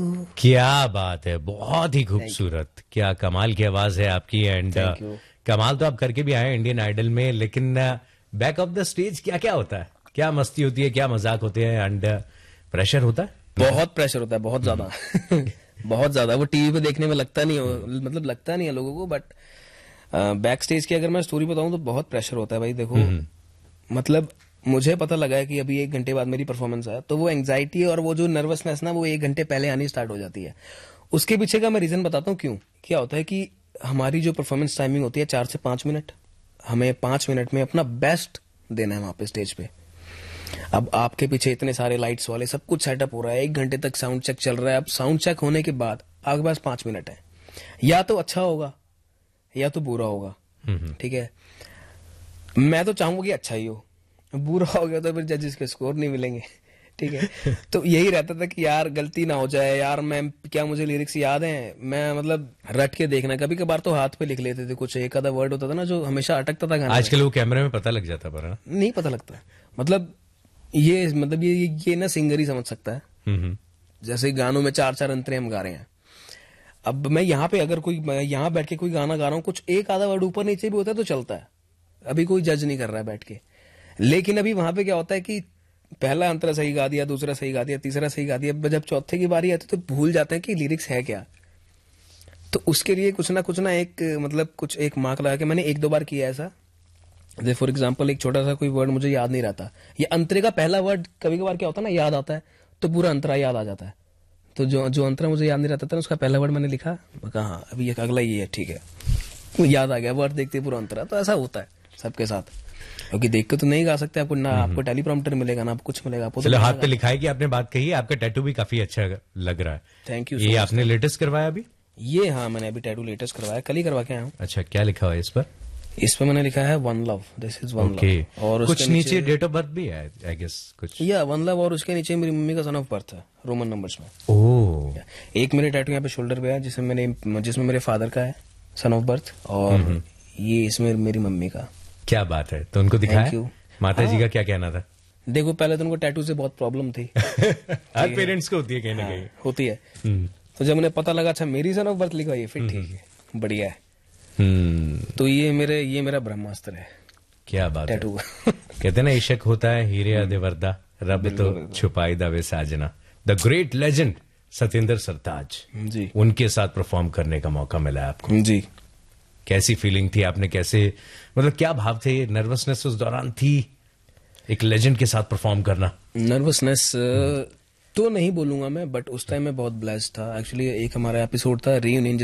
क्या बात है, बहुत ही खूबसूरत, क्या कमाल की आवाज है आपकी। एंड कमाल तो आप करके भी आए इंडियन आइडल में, लेकिन बैक ऑफ द स्टेज क्या क्या होता है, क्या मस्ती होती है, क्या मजाक होते हैं, एंड प्रेशर होता है? बहुत प्रेशर होता है, बहुत ज्यादा बहुत ज्यादा। वो टीवी पे देखने में लगता नहीं मतलब लगता नहीं है लोगों को, बट बैक स्टेज की अगर मैं स्टोरी बताऊं तो बहुत प्रेशर होता है भाई। देखो मतलब मुझे पता लगा है कि अभी 1 घंटे बाद मेरी परफॉर्मेंस है, तो वो एंग्जाइटी और वो जो नर्वसनेस ना वो 1 घंटे पहले आनी स्टार्ट हो जाती है। उसके पीछे का मैं रीजन बताता हूँ क्यों। क्या होता है कि हमारी जो परफॉर्मेंस टाइमिंग होती है 4 से 5 मिनट, हमें 5 मिनट में अपना बेस्ट देना है वहां पे स्टेज पे। अब आपके पीछे इतने सारे लाइट्स वाले सब कुछ सेटअप हो रहा है, 1 घंटे तक साउंड चेक चल रहा है। अब साउंड चेक होने के बाद आपके पास 5 मिनट है, या तो अच्छा होगा या तो बुरा होगा। ठीक है, मैं तो चाहूंगा कि अच्छा ही हो, बुरा हो गया तो फिर जजेस के स्कोर नहीं मिलेंगे। ठीक है तो यही रहता था कि यार गलती ना हो जाए, यार मैं क्या मुझे लिरिक्स याद हैं, मैं मतलब रट के देखना। कभी कभार तो हाथ पे लिख लेते थे, कुछ एक आधा वर्ड होता था ना जो हमेशा अटकता था गाने आजकल वो कैमरे में पता लग जाता पर नहीं पता लगता। मतलब ये ना सिंगर ही समझ सकता है। जैसे गानों में 4-4 अंतरे हम गा रहे हैं। अब मैं यहाँ पे अगर कोई यहाँ बैठ के कोई गाना गा रहा हूँ, कुछ एक आधा वर्ड ऊपर नीचे भी होता है तो चलता है, अभी कोई जज नहीं कर रहा है बैठ के। लेकिन अभी वहां पे क्या होता है कि पहला अंतरा सही गा दिया, दूसरा सही गा दिया, तीसरा सही गा दिया, जब चौथे की बारी आती तो भूल जाते हैं कि लिरिक्स है क्या। तो उसके लिए कुछ ना एक मतलब कुछ एक मार्क लगा के मैंने 1-2 बार किया ऐसा। जैसे फॉर एग्जाम्पल एक छोटा सा कोई वर्ड मुझे याद नहीं रहता, ये अंतरे का पहला वर्ड कभी कभार क्या होता है ना याद आता है तो पूरा अंतरा याद आ जाता है। तो जो अंतरा मुझे याद नहीं रहता था उसका पहला वर्ड मैंने लिखा, कहा हाँ अभी ये अगला ये है, ठीक है, वो याद आ गया, वर्ड देखते पूरा अंतरा। तो ऐसा होता है सबके साथ, क्योंकि देख के तो नहीं गा सकते, आपको ना आपको टेलीप्रॉम्प्टर मिलेगा ना आपको कुछ मिलेगा। आपको चलो हाथ पे लिखा है कि आपने बात कही है, आपका टैटू भी काफी अच्छा लग रहा है। Thank you. ये आपने लेटेस्ट करवाया अभी? ये हाँ मैंने अभी टैटू लेटेस्ट करवाया, कल ही करवा के आया हूँ। अच्छा, क्या लिखा हुआ है इस पर? इस पर मैंने लिखा है one love, this is one love. और कुछ नीचे डेट ऑफ बर्थ भी है आई गेस कुछ, या वन लव, और उसके नीचे मेरी मम्मी का सन ऑफ बर्थ है रोमन नंबर्स में। ओह, एक मेरे टैटू यहाँ पे शोल्डर पे है जिसमें मेरे फादर का है सन ऑफ बर्थ, और ये इसमें मेरी मम्मी का। क्या बात है, तो उनको दिखाया? माता जी का क्या कहना था? देखो पहले तो उनको टैटू से बहुत प्रॉब्लम थी हर पेरेंट्स को होती है कहीं ना कहीं, होती है। तो जब उन्हें पता लगा अच्छा मेरी सन ऑफ बर्थ लिखा है, फिर ठीक है, बढ़िया है। तो ये मेरा ब्रह्मास्त्र है। क्या बात टैटू है। कहते ना इशक होता है हीरे अदे वर्दा, रब तो छुपाई दावे साजना। द ग्रेट लेजेंड सत्येंद्र सरताज जी, उनके साथ परफॉर्म करने का मौका मिला आपको जी। कैसी फीलिंग थी, आपने कैसे, मतलब क्या भाव थे, नर्वसनेस उस दौरान थी एक लेजेंड के साथ परफॉर्म करना? नर्वसनेस तो नहीं बोलूंगा मैं, बट उस टाइम में बहुत ब्लेस्ड था। एक्चुअली एक हमारा एपिसोड था रीयूनियन